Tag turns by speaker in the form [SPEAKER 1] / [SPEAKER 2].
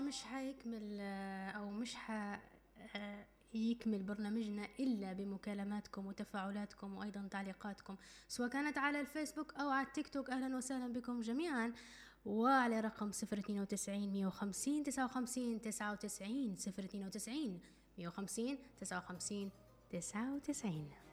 [SPEAKER 1] مش حيكمل أو مش يكمل برنامجنا إلا بمكالماتكم وتفاعلاتكم وأيضا تعليقاتكم، سواء كانت على الفيسبوك أو على التيك توك. أهلا وسهلا بكم جميعا، وعلى رقم 092 150 59 99 092 150 59 99.